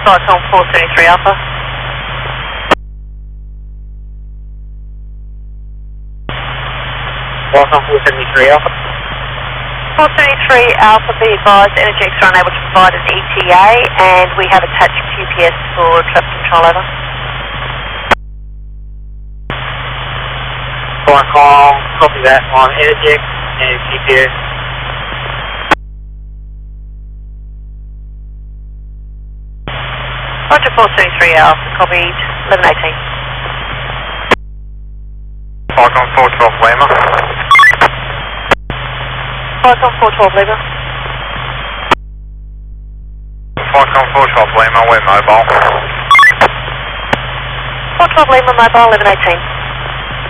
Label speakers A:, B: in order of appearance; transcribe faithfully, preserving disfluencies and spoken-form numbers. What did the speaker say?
A: Falcon four seventy-three Alpha.
B: Falcon four seventy-three Alpha.
A: four seventy-three Alpha, be advised, Energex are unable to provide an E T A and we have attached Q P S for traffic control, over.
B: Falcon, copy that on Energex and G P S.
A: Roger four seventy-three Alpha, copied, eleven eighteen.
B: Falcon four twelve Lima.
A: Falcon four twelve Lima.
B: Falcon four twelve Lima, we're mobile.
A: four twelve Lima, mobile, eleven eighteen.